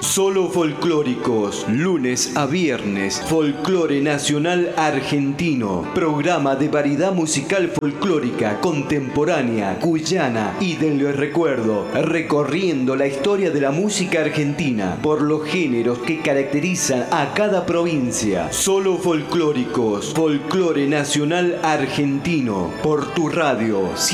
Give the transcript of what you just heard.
Solo folclóricos, lunes a viernes, folclore nacional argentino, programa de variedad musical folclórica, contemporánea, cuyana y del recuerdo, recorriendo la historia de la música argentina por los géneros que caracterizan a cada provincia. Solo folclóricos, folclore nacional argentino, por tu radio